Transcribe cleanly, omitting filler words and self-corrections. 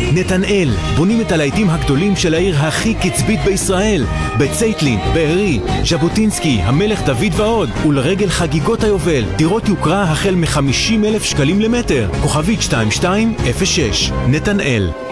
נתנאל, בונים את הלהיטים הגדולים של העיר הכי קצבית בישראל. בצייטלין, בארי, ז'בוטינסקי, המלך דוד ועוד. ולרגל חגיגות היובל, דירות יוקרה החל מ-50,000 שקלים למטר. כוכבית 2206, נתנאל.